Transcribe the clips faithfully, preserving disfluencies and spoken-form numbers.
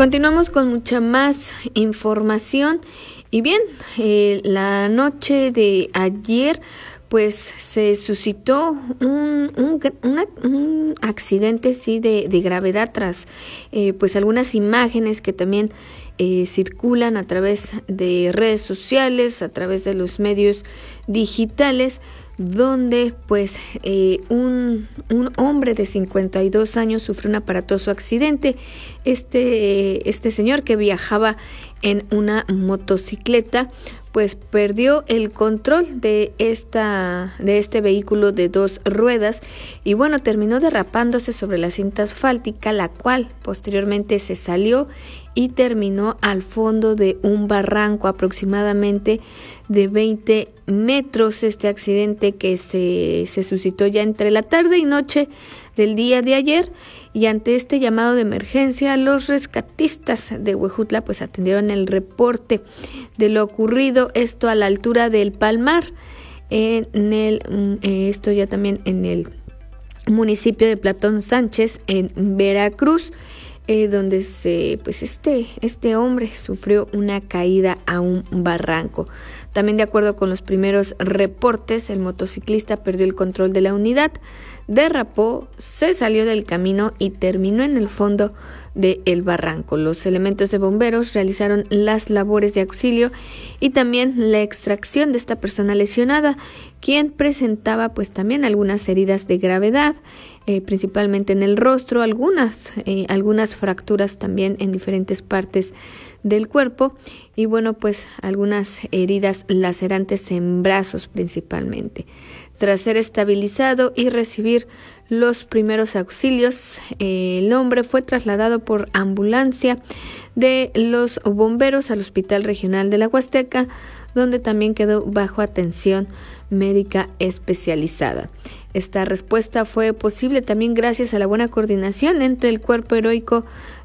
Continuamos con mucha más información y bien, eh, la noche de ayer pues se suscitó un, un, una, un accidente sí de, de gravedad tras eh, pues algunas imágenes que también eh, circulan a través de redes sociales, a través de los medios digitales, donde pues eh, un, un hombre de cincuenta y dos años sufrió un aparatoso accidente. Este, este señor que viajaba en una motocicleta pues perdió el control de esta de este vehículo de dos ruedas y bueno, terminó derrapándose sobre la cinta asfáltica, la cual posteriormente se salió y terminó al fondo de un barranco aproximadamente de veinte metros. Este accidente que se, se suscitó ya entre la tarde y noche del día de ayer, y ante este llamado de emergencia, los rescatistas de Huejutla pues atendieron el reporte de lo ocurrido, esto a la altura del Palmar, en el eh, esto ya también en el municipio de Platón Sánchez, en Veracruz, eh, donde se pues este este hombre sufrió una caída a un barranco. También, de acuerdo con los primeros reportes, el motociclista perdió el control de la unidad, derrapó, se salió del camino y terminó en el fondo del barranco. Los elementos de bomberos realizaron las labores de auxilio y también la extracción de esta persona lesionada, quien presentaba pues también algunas heridas de gravedad, eh, principalmente en el rostro, algunas, eh, algunas fracturas también en diferentes partes del cuerpo y bueno, pues algunas heridas lacerantes en brazos principalmente. Tras ser estabilizado y recibir los primeros auxilios, eh, el hombre fue trasladado por ambulancia de los bomberos al Hospital Regional de la Huasteca, donde también quedó bajo atención médica especializada. Esta respuesta fue posible también gracias a la buena coordinación entre el Cuerpo Heroico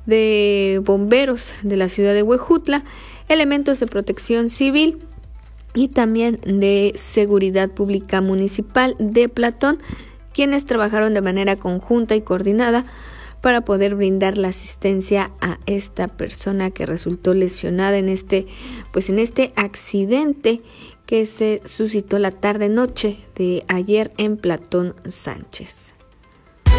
de Bomberos de la ciudad de Huejutla, elementos de protección civil y también de seguridad pública municipal de Platón, quienes trabajaron de manera conjunta y coordinada para poder brindar la asistencia a esta persona que resultó lesionada en este, pues en este accidente que se suscitó la tarde noche de ayer en Platón Sánchez.